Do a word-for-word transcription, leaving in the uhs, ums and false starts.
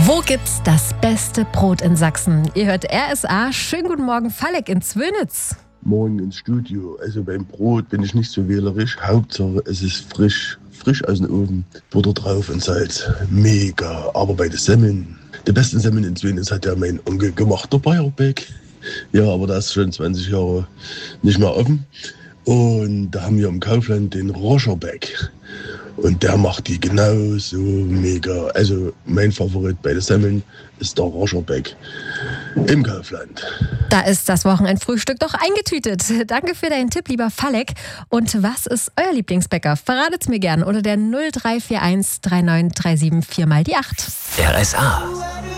Wo gibt's das beste Brot in Sachsen? Ihr hört R S A. Schönen guten Morgen, Falek in Zwönitz. Morgen ins Studio. Also beim Brot bin ich nicht so wählerisch. Hauptsache es ist frisch, frisch aus dem Ofen. Butter drauf und Salz. Mega. Aber bei den Semmeln, die besten Semmeln in Zwönitz hat ja mein Onkel gemacht, der Bayerbeck. Ja, aber das ist schon zwanzig Jahre nicht mehr offen. Und da haben wir im Kaufland den Roscherbeck. Und der macht die genauso mega. Also mein Favorit bei den Semmeln ist der Roscherbeck im Kaufland. Da ist das Wochenendfrühstück doch eingetütet. Danke für deinen Tipp, lieber Falek. Und was ist euer Lieblingsbäcker? Verratet's mir gern unter der null drei vier eins drei neun drei sieben vier mal die acht. R S A.